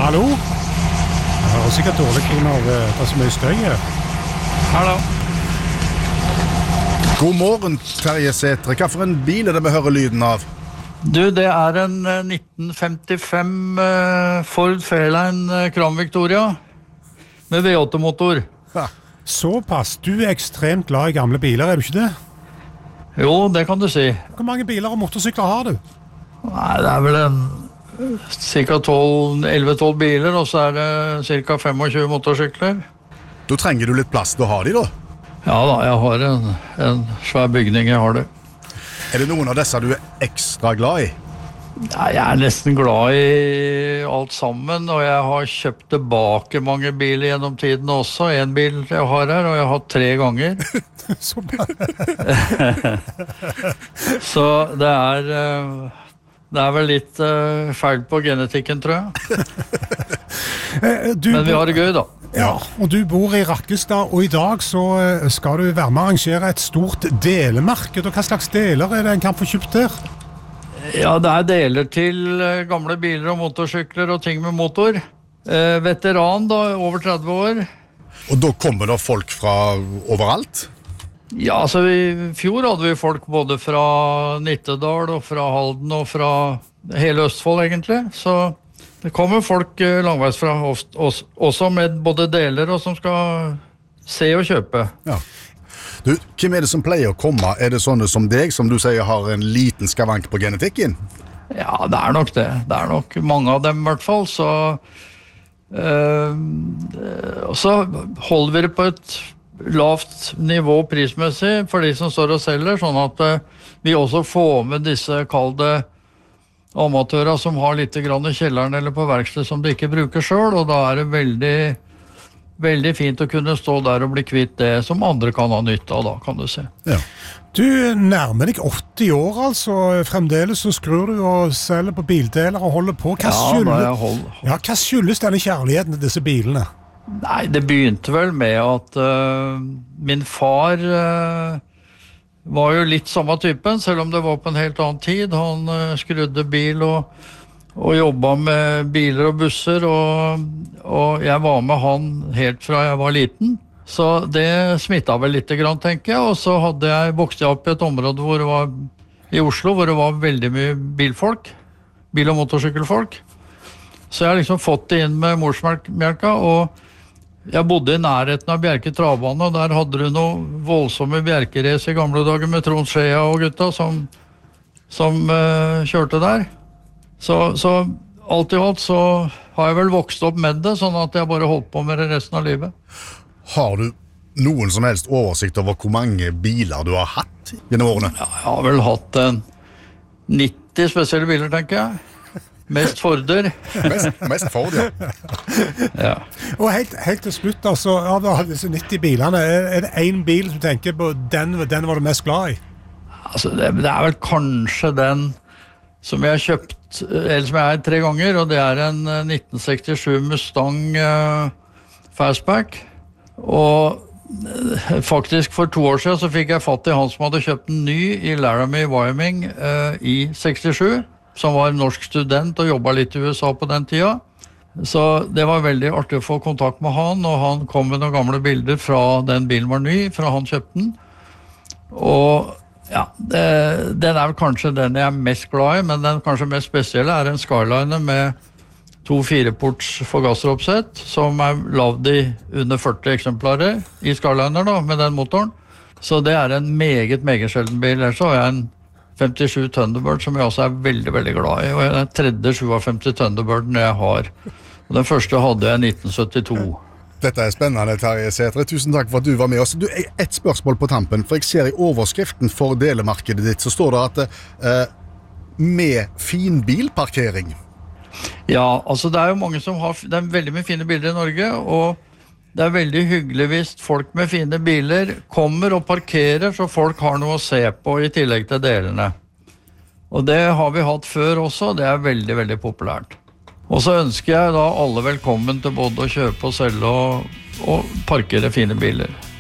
Hallo? Jeg hører sikkert dårlig når det så mye støy her. Hallo. God morgen, Terje Sætre. Hva for en bil det vi hører lyden av? Du, det en 1955 Ford Fairlane Crown Victoria med V8-motor. Ja. Såpass. Du ekstremt glad i gamle biler, du ikke det? Jo, det kan du si. Hvor mange biler og motorsykler har du? Nei, det vel cirka 11-12 biler, og så det cirka 25 motorsykler. Da trenger du litt plass til å ha de, da? Ja da, jeg har en svær bygning, jeg har det. Det noen av disse du ekstra glad i? Nei, jeg nesten glad i alt sammen, og jeg har kjøpt tilbake mange biler gjennom tiden også. En bil jeg har her, og jeg har hatt 3 ganger. Så det vel litt feil på genetikken, tror jeg. Men vi har det gøy, da. Ja, og du bor i Rakkestad, og i dag så skal du være med å arrangere et stort delemarked. Og hva slags deler det en kan få kjøpt der? Ja, det deler til gamle biler og motorsykler og ting med motor. Veteran, da, over 30 år. Og da kommer det folk fra overalt? Ja, altså i fjor hadde vi folk både fra Nittedal og fra Halden og fra hele Østfold egentlig, så det kommer folk langveis fra oss også med både deler og som skal se og kjøpe. Ja. Du, hvem det som pleier å komme? Det sånne som deg, som du sier har en liten skavank på genetikken? Ja, det nok det. Det nok mange av dem i hvert fall, så holder vi det på et lavt nivå prismessig for de som står og selger, sånn at vi også får med disse kalde amatører som har litt grann i kjelleren eller på verksted som de ikke bruker selv, og da det veldig, veldig fint å kunne stå der og bli kvitt det som andre kan ha nytte av da, kan du se. Ja. Du nærmer deg 80 år altså, fremdeles så skrur du og selger på bildeler og holder på. Hva skyldes denne kjærligheten til disse bilene? Nei, det begynte vel med at min far var jo litt samme typen, selv om det var på en helt annen tid. Han skrudde bil og jobbet med biler og busser, og jeg var med han helt fra jeg var liten. Så det smittet vel litt grann, tenker jeg, og så vokste jeg opp i et område i Oslo, hvor det var veldig mye bilfolk, bil- og motorsykkelfolk. Så jeg har liksom fått det inn med morsmelka, og jeg bodde i nærheten av Bjerke Travbane, og der hadde du noe voldsomme bjerkerace i gamle dager med Trond Skjea og gutta som kjørte der. Så alt i alt så har jeg vel vokst opp med det, sånn at jeg bare holdt på med det resten av livet. Har du noen som helst oversikt over hvor mange biler du har hatt gjennom årene? Ja, jeg har vel hatt 90 spesielle biler, tenker jeg. Mest Forder. Mest Ford, ja. Ja. Og helt til slutt, altså, av disse 90 bilene, det en bil som du tenker på, den var du mest glad i? Altså, det vel kanskje den som jeg har kjøpt, eller som jeg har 3 ganger, og det en 1967 Mustang Fastback. Og faktisk for 2 år siden så fikk jeg fatt i han som hadde kjøpt en ny i Laramie, Wyoming i 67, som var norsk student og jobbet litt i USA på den tida. Så det var veldig artig å få kontakt med han, og han kom med noen gamle bilder fra den bilen var ny, fra han kjøpte den. Og ja, den vel kanskje den jeg mest glad i, men den kanskje mest spesielle en Skyliner med 2 4-ports forgasseroppsett, som lavd i under 40 eksemplarer i Skyliner da, med den motoren. Så det en meget sjelden bil. Ellers så har jeg en 57 Thunderbird, som jeg også veldig, veldig glad i, og den tredje 57 Thunderbirden jeg har. Og den første hadde jeg i 1972. Dette spennende, Terje Sætre. Tusen takk for at du var med oss. Du, et spørsmål på tampen, for jeg ser i overskriften for delemarkedet ditt, så står det at med fin bilparkering. Ja, altså det jo mange som har, det veldig mye fine biler i Norge, og det veldig hyggelig hvis folk med fine biler kommer og parkerer, så folk har noe å se på i tillegg til delene. Og det har vi hatt før også, det veldig, veldig populært. Og så ønsker jeg da alle velkommen til både å kjøpe og selge og parkere fine biler.